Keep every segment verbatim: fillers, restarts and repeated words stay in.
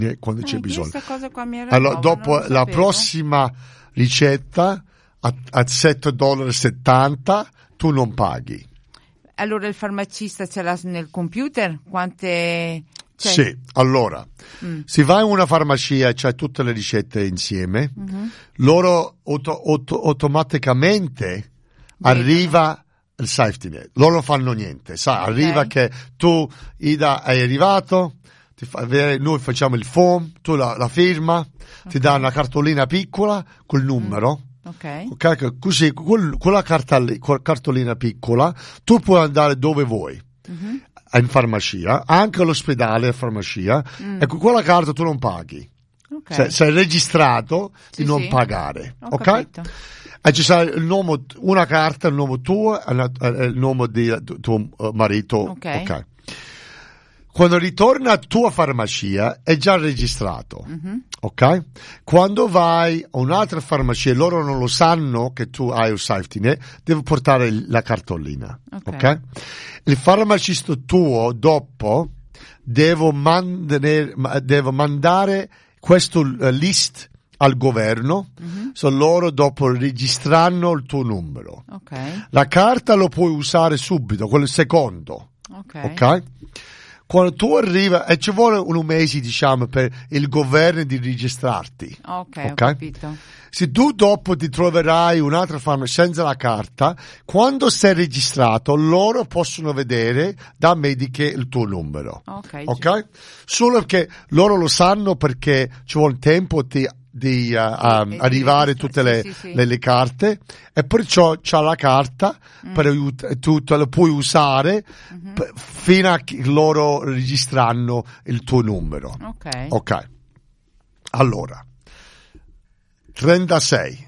quando eh, c'è bisogno. Questa cosa qua mi era Allora, nuova, dopo non lo la sapevo. prossima ricetta a, a sette virgola settanta dollari tu non paghi. Allora il farmacista ce l'ha nel computer? Quante... Cioè... Sì, allora, Mm. se vai in una farmacia e c'hai tutte le ricette insieme, Mhm. loro auto- auto- automaticamente Vedono. arriva il safety net. Loro non fanno niente, sai, Ok. arriva che tu, Ida, hai arrivato, ti fa vedere, noi facciamo il form, tu la, la firma, ti dà una cartolina piccola col numero. Ok. Ok, che così quel- quella cartali- quella cartolina piccola tu puoi andare dove vuoi, Mhm. in farmacia, anche all'ospedale a farmacia, Mm. e con quella carta tu non paghi. Ok. Se- sei registrato Sì, di non sì. pagare, Ho ok? capito. E ci sarà il nome, una carta, il nome tuo e la- e il nome di tu- tuo eh, marito. Ok. ok. Quando ritorna a tua farmacia è già registrato, Mhm. ok? Quando vai a un'altra farmacia, loro non lo sanno che tu hai un safety net, devi portare il- la cartolina, Ok. ok? Il farmacista tuo dopo deve mandare, ma- deve mandare questo eh, list al governo, Mhm. so loro dopo registranno il tuo numero. Ok. La carta lo puoi usare subito, quello secondo, Ok. ok? Quando tu arrivi, e ci vuole un mese, diciamo, per il governo di registrarti. Ok, ho Ok? capito. Se tu dopo ti troverai un'altra farmacia senza la carta, quando sei registrato, loro possono vedere da mediche il tuo numero. Ok. Ok? Solo che loro lo sanno perché ci vuole tempo di, di, uh, um, di arrivare registrare, tutte sì, le, sì, sì. le- le carte, e perciò c'ha la carta Mm. per aiut- tu te la puoi usare Mhm. p- fino a che loro registranno il tuo numero. Ok. Ok. Allora, trentasei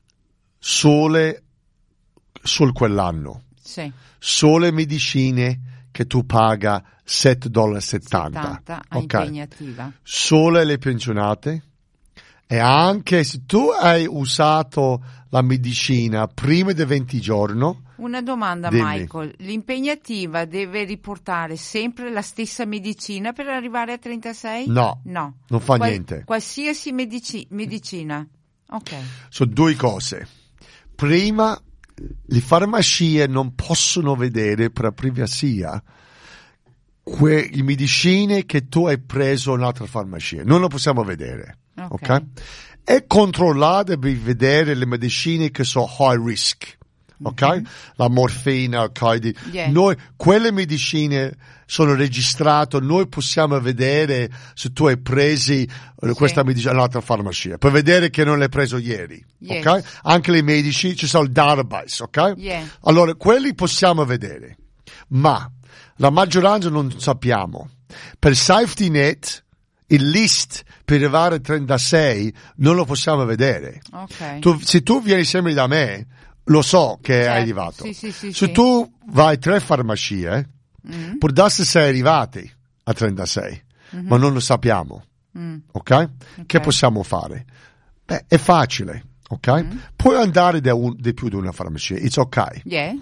sole sul quell'anno, Sì. sole medicine che tu paga sette virgola settanta dollari. settanta a Ok. impegnativa. Sole le pensionate, e anche se tu hai usato la medicina prima di venti giorni, Una domanda, Dimmi. Michael. L'impegnativa deve riportare sempre la stessa medicina per arrivare a trentasei? no, No. non fa Qual- niente. Qualsiasi medici- medicina. Ok. Sono due cose. Prima, le farmacie non possono vedere per privacia quelle medicine che tu hai preso in un'altra farmacia. Non lo possiamo vedere. Ok. Ok? È controllato per vedere le medicine che sono high risk. Ok? Mhm. La morfina, il Cardi. Yeah. Noi, quelle medicine sono registrate, noi possiamo vedere se tu hai presi eh, Sì. questa medicina all'altra farmacia, per vedere che non l'hai preso ieri. Yes. Ok? Anche le medici, ci sono il database, ok? Yeah. Allora, quelli possiamo vedere, ma la maggioranza non sappiamo. Per safety net, il list per arrivare a trentasei non lo possiamo vedere. Ok. Tu- se tu vieni sempre da me, lo so che Certo, è arrivato. sì, sì, sì, se sì. tu vai a tre farmacie, Mm. può darsi sei arrivati a trentasei, Mhm. ma non lo sappiamo. Mm. Ok? Che Ok. possiamo fare? Beh, è facile. Ok? Mm. Puoi andare da un, di più di una farmacia. It's ok. Yeah.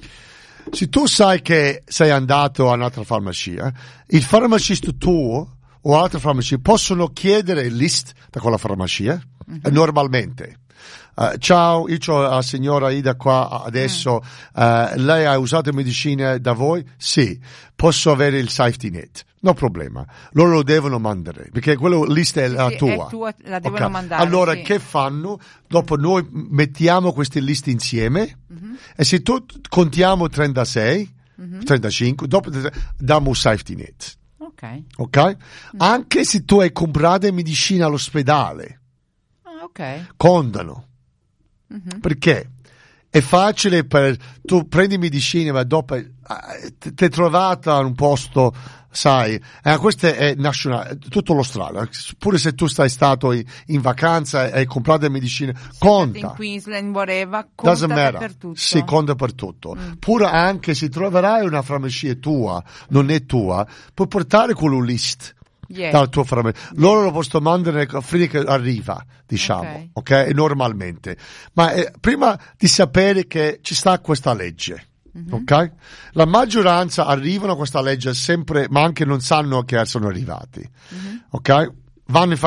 Se tu sai che sei andato a un'altra farmacia, il farmacista tuo o altre farmacie possono chiedere il list da quella farmacia, Mhm. eh, normalmente. Eh, ciao, io ho la signora Ida qua adesso, eh, lei ha usato medicine da voi? Sì. Posso avere il safety net? No problema. Loro lo devono mandare, perché quello list è la Sì, tua. è tua, la devono Ok. mandare. Allora, sì. che fanno? Dopo noi mettiamo questi list insieme, Mhm. e se tu contiamo trentasei, Mhm. trentacinque, dopo diamo un safety net. Ok. Ok? Anche se tu hai comprato medicina all'ospedale, Ah, ok. contano. Mhm. Perché? È facile per tu prendi medicina, ma dopo eh, ti ti è trovata in un posto, sai, eh, questo è nazionale, tutto l'Australia, pure se tu stai stato in, in vacanza e hai comprato medicine, In conta. Queensland, whatever, Doesn't conta matter. dappertutto. Sì, conta per tutto. Mm. Pure anche se troverai una farmacia tua, non è tua, puoi portare quello list Yeah. dalla tua farmacia. Loro lo possono mandare fino che arriva, diciamo, Ok. ok? Normalmente. Ma eh, prima di sapere che ci sta questa legge, Mhm. ok? La maggioranza arrivano a questa legge sempre, ma anche non sanno che sono arrivati, Mhm. ok? vanno in